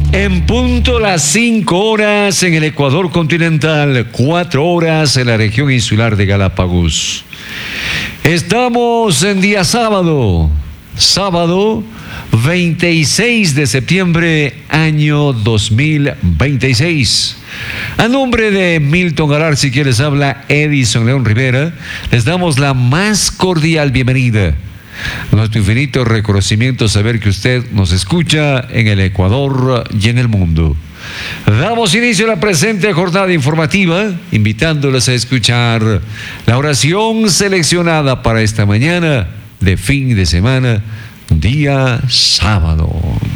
En punto las 5 horas en el Ecuador continental, 4 horas en la región insular de Galápagos. Estamos en día sábado 26 de septiembre, año 2026. A nombre de Milton Galarza, que les habla Edison León Rivera, les damos la más cordial bienvenida. Nuestro infinito reconocimiento saber que usted nos escucha en el Ecuador y en el mundo. Damos inicio a la presente jornada informativa, invitándoles a escuchar la oración seleccionada para esta mañana de fin de semana, día sábado.